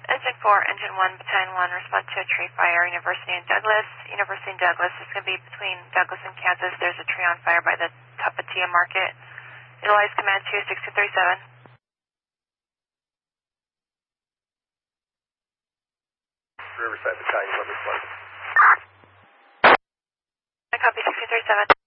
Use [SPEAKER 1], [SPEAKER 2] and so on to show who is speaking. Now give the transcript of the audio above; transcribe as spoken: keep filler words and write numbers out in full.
[SPEAKER 1] Engine four, Engine one, Battalion one, respond to a tree fire, University and Douglas. University and Douglas, it's going to be between Douglas and Kansas. There's a tree on fire by the Tapatia Market. Utilize command two six two three seven.
[SPEAKER 2] Riverside Battalion, let me plug.
[SPEAKER 1] I copy six two three seven.